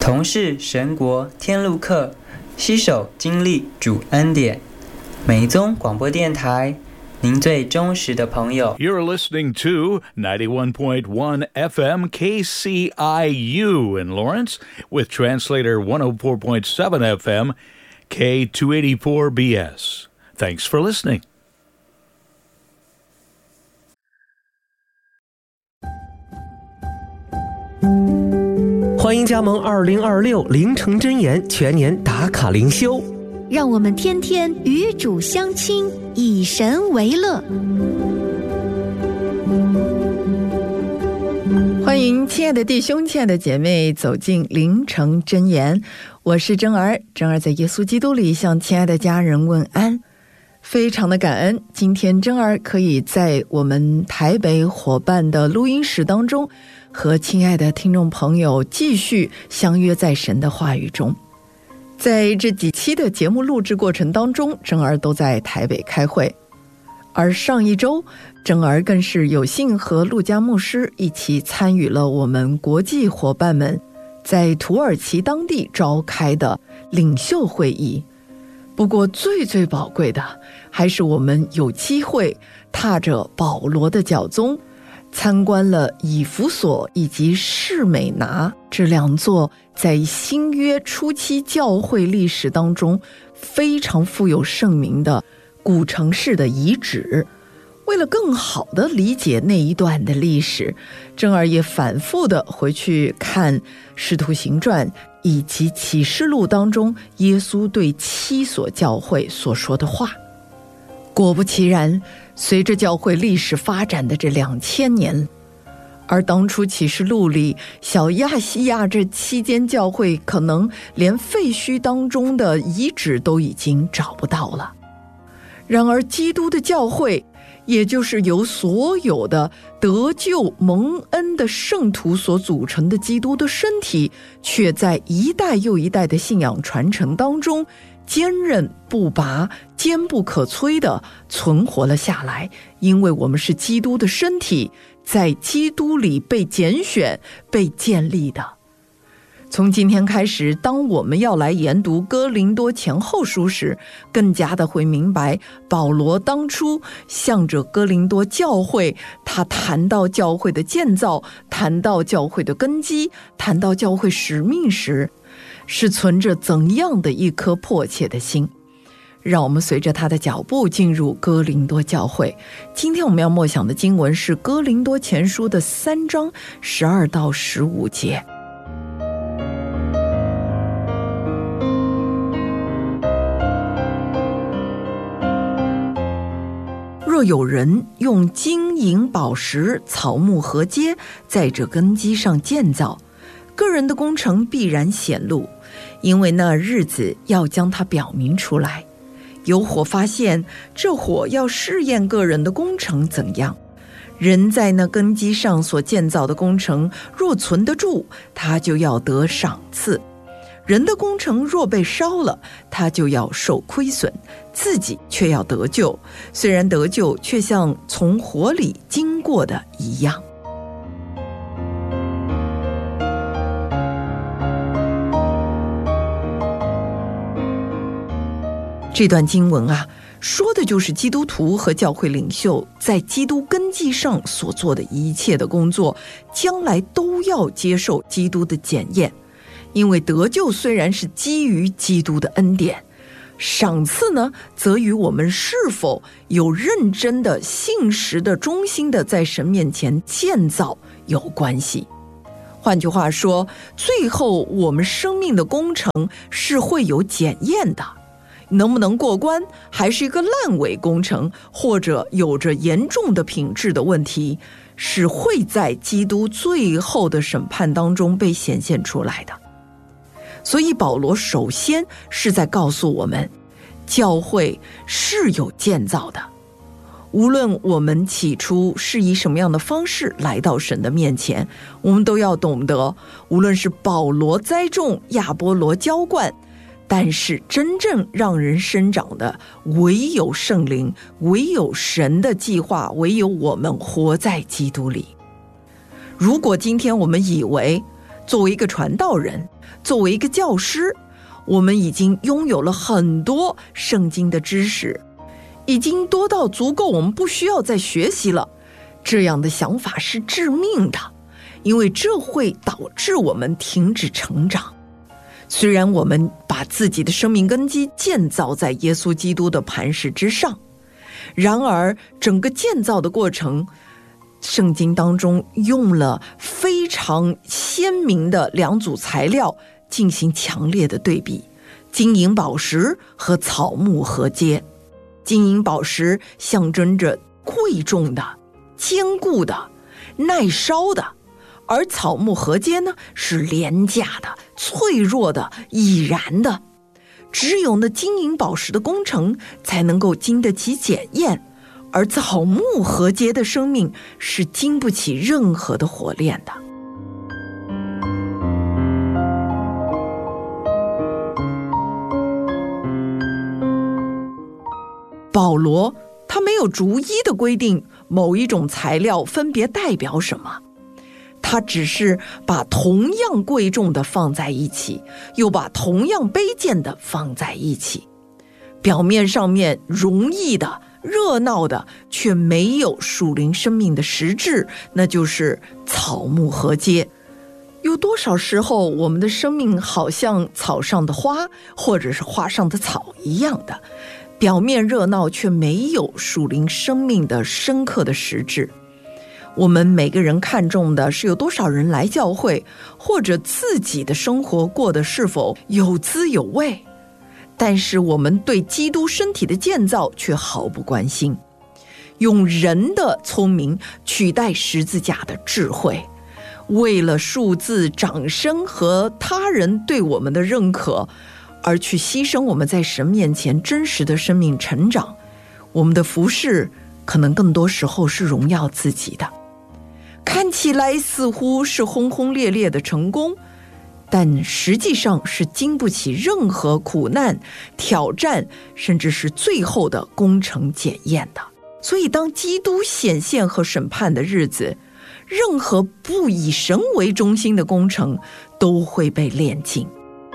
同是神国天路客，携手经历主恩典。美宗广播电台，您最忠实的朋友。 You're listening to 91.1 FM KCIU in Lawrence with translator 104.7 FM K284BS. Thanks for listening. 欢迎加盟2026灵城真言全年打卡灵修， 让我们天天与主相亲，以神为乐。 欢迎亲爱的弟兄亲爱的姐妹走进灵城真言，我是珍儿。珍儿在耶稣基督里向亲爱的家人问安，非常的感恩，今天珍儿可以在我们台北伙伴的录音室当中，和亲爱的听众朋友继续相约在神的话语中。在这几期的节目录制过程当中，珍儿都在台北开会，而上一周珍儿更是有幸和陆家牧师一起参与了我们国际伙伴们在土耳其当地召开的领袖会议。不过最宝贵的还是我们有机会踏着保罗的脚踪，参观了以弗所以及士美拿这两座在新约初期教会历史当中非常富有盛名的古城市的遗址。为了更好地理解那一段的历史，珍儿也反复地回去看《使徒行传》以及《启示录》当中耶稣对7所教会所说的话。果不其然，随着教会历史发展的这2000年，而当初《启示录》里小亚细亚这7间教会可能连废墟当中的遗址都已经找不到了。然而基督的教会，也就是由所有的得救蒙恩的圣徒所组成的基督的身体，却在一代又一代的信仰传承当中坚韧不拔、坚不可摧地存活了下来。因为我们是基督的身体，在基督里被拣选、被建立的。从今天开始，当我们要来研读哥林多前后书时，更加的会明白保罗当初向着哥林多教会，他谈到教会的建造，谈到教会的根基，谈到教会使命时，是存着怎样的一颗迫切的心。让我们随着他的脚步进入哥林多教会。今天我们要默想的经文是哥林多前书的3章12到15节。若有人用金银宝石、草木禾秸在这根基上建造，个人的工程必然显露，因为那日子要将它表明出来。有火发现，这火要试验个人的工程怎样。人在那根基上所建造的工程若存得住，他就要得赏赐；人的工程若被烧了，他就要受亏损，自己却要得救，虽然得救，却像从火里经过的一样。这段经文啊，说的就是基督徒和教会领袖在基督根基上所做的一切的工作，将来都要接受基督的检验。因为得救虽然是基于基督的恩典，赏赐呢，则与我们是否有认真的、信实的、忠心的在神面前建造有关系。换句话说，最后我们生命的工程是会有检验的，能不能过关，还是一个烂尾工程，或者有着严重的品质的问题，是会在基督最后的审判当中被显现出来的。所以保罗首先是在告诉我们，教会是有建造的。无论我们起初是以什么样的方式来到神的面前，我们都要懂得，无论是保罗栽种，亚波罗浇灌，但是真正让人生长的唯有圣灵，唯有神的计划，唯有我们活在基督里。如果今天我们以为作为一个传道人，作为一个教师，我们已经拥有了很多圣经的知识，已经多到足够我们不需要再学习了。这样的想法是致命的，因为这会导致我们停止成长。虽然我们把自己的生命根基建造在耶稣基督的磐石之上，然而整个建造的过程，圣经当中用了非常鲜明的两组材料进行强烈的对比，金银宝石和草木禾秸。金银宝石象征着贵重的、坚固的、耐烧的，而草木禾秸呢，是廉价的、脆弱的、易燃的。只有那金银宝石的工程才能够经得起检验，而草木禾秸的生命是经不起任何的火炼的。保罗他没有逐一的规定某一种材料分别代表什么，他只是把同样贵重的放在一起，又把同样卑贱的放在一起。表面上面容易的、热闹的，却没有属灵生命的实质，那就是草木禾秸。有多少时候我们的生命好像草上的花，或者是花上的草一样的，表面热闹却没有属灵生命的深刻的实质。我们每个人看重的是有多少人来教会，或者自己的生活过得是否有滋有味，但是我们对基督身体的建造却毫不关心，用人的聪明取代十字架的智慧，为了数字、掌声和他人对我们的认可而去牺牲我们在神面前真实的生命成长。我们的服事可能更多时候是荣耀自己的，看起来似乎是轰轰烈烈的成功，但实际上是经不起任何苦难、挑战，甚至是最后的工程检验的。所以当基督显现和审判的日子，任何不以神为中心的工程都会被炼尽。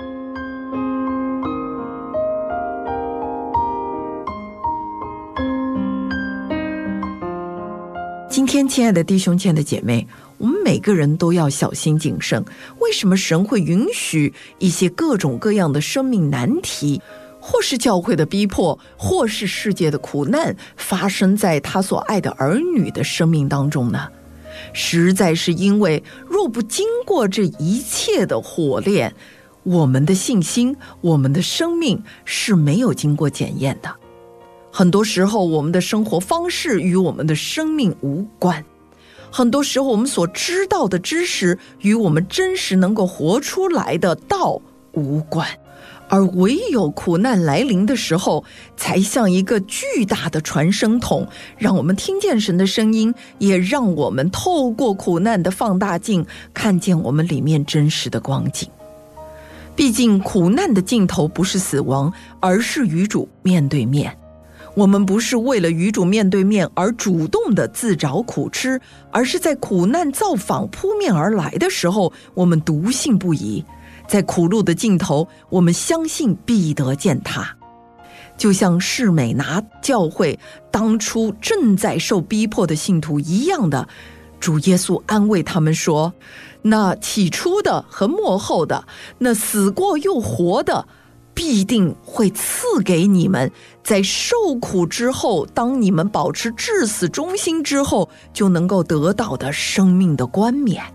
今天亲爱的弟兄亲爱的姐妹，我们每个人都要小心谨慎。为什么神会允许一些各种各样的生命难题，或是教会的逼迫，或是世界的苦难发生在他所爱的儿女的生命当中呢？实在是因为若不经过这一切的火炼，我们的信心、我们的生命是没有经过检验的。很多时候我们的生活方式与我们的生命无关，很多时候我们所知道的知识与我们真实能够活出来的道无关，而唯有苦难来临的时候，才像一个巨大的传声筒，让我们听见神的声音，也让我们透过苦难的放大镜看见我们里面真实的光景。毕竟苦难的尽头不是死亡，而是与主面对面。我们不是为了与主面对面而主动的自找苦吃，而是在苦难造访扑面而来的时候，我们笃信不疑，在苦路的尽头，我们相信必得见他。就像士美拿教会当初正在受逼迫的信徒一样的，主耶稣安慰他们说，那起初的和末后的，那死过又活的，必定会赐给你们，在受苦之后，当你们保持至死忠心之后，就能够得到的生命的冠冕。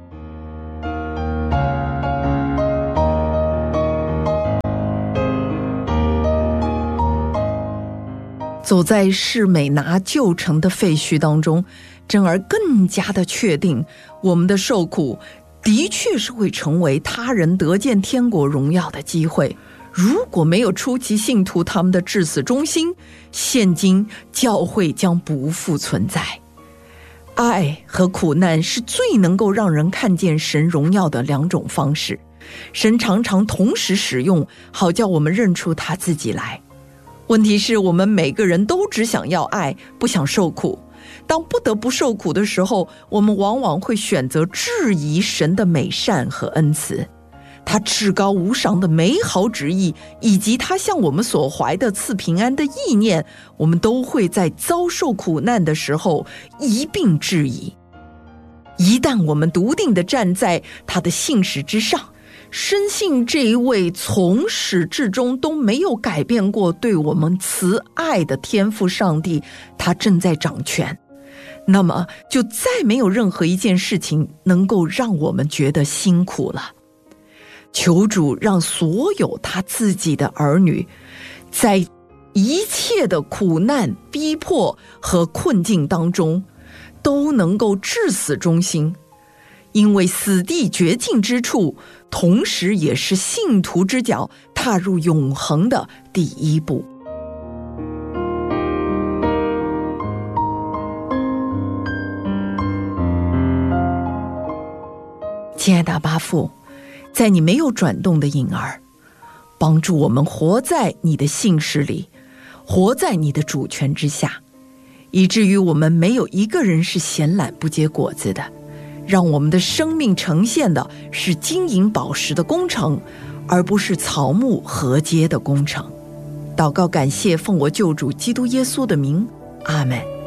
走在士美拿旧城的废墟当中，真而更加的确定，我们的受苦的确是会成为他人得见天国荣耀的机会。如果没有初期信徒他们的至死忠心，现今教会将不复存在。爱和苦难是最能够让人看见神荣耀的两种方式，神常常同时使用，好叫我们认出他自己来。问题是我们每个人都只想要爱，不想受苦， 当不得不受苦的时候，我们往往会选择质疑神的美善和恩慈，他至高无上的美好旨意，以及他向我们所怀的赐平安的意念，我们都会在遭受苦难的时候一并质疑。一旦我们笃定地站在他的信实之上，深信这一位从始至终都没有改变过对我们慈爱的天父上帝，他正在掌权，那么就再没有任何一件事情能够让我们觉得辛苦了。求主让所有他自己的儿女，在一切的苦难、逼迫和困境当中，都能够至死忠心，因为死地绝境之处，同时也是信徒之脚踏入永恒的第一步。亲爱的阿爸父，在你没有转动的婴儿，帮助我们活在你的信实里，活在你的主权之下，以至于我们没有一个人是闲懒不结果子的，让我们的生命呈现的是金银宝石的工程，而不是草木禾秸的工程。祷告感谢，奉我救主基督耶稣的名，阿们。